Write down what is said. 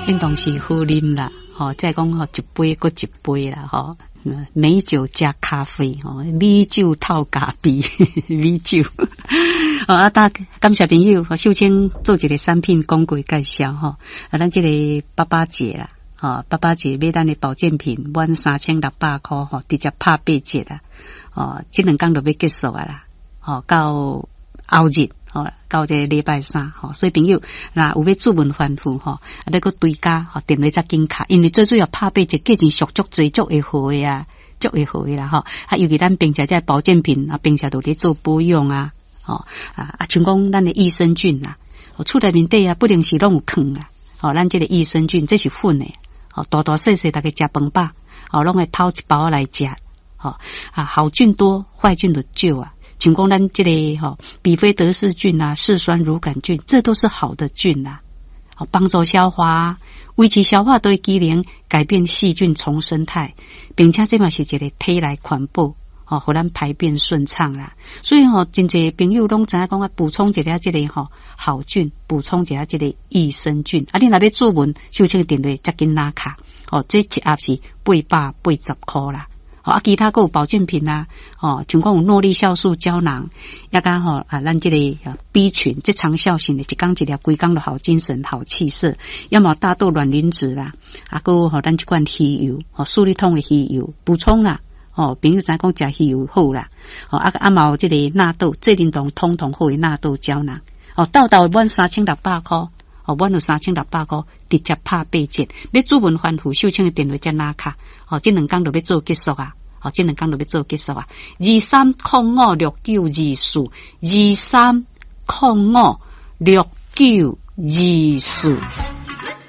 运动是好啉啦，再讲一杯搁一杯啦，美酒加咖啡，美酒透咖啡，美酒。感谢朋友，秀清做一个产品广告介绍，咱这个88节啦，88节买咱的保健品，满3600块，直接拍8折啦，这2天就要结束啊啦，到后日。到这礼拜三，所以朋友那有要注文反复，要搁追加，电话再紧卡，因为最主要拍8折，价钱俗足侪足会好的啊，足会好的啦，尤其咱并且这保健品并且都咧做保养啊，像讲咱的益生菌啊，厝内面底不定时拢有坑啊，咱这个益生菌这是粉的，大大细细大家食饭饱，拢会偷一包来食，好菌多，坏菌就少啊。像讲咱这个比菲德氏菌啊、嗜酸乳杆菌，这都是好的菌啊，帮助消化，维持消化对机能，改变细菌重生态，并且这嘛是一个体内环保，互咱排便顺畅啦。所以真侪朋友拢知影讲补充一下这个好菌，补充一下这个益生菌。你若要注文，秀清电话再紧拿卡，这一盒是880块啦。其他还有保健品啊，像讲有诺丽酵素胶囊，也甲咱这个 B 群，这长效型的，一天一粒，规工就好精神、好气色。要么大豆卵磷脂啦，还有咱这款鱼油，树立通的鱼油补充啦。朋友知讲食鱼油好啦。嘛有这个纳豆，这运动通通好的纳豆胶囊。豆满3600块。满有3600块，直接拍8折。要主文反复，秀清的电话再拿卡。这2天就要做结束啊。这2天就要做结束啊。23056924，23056924。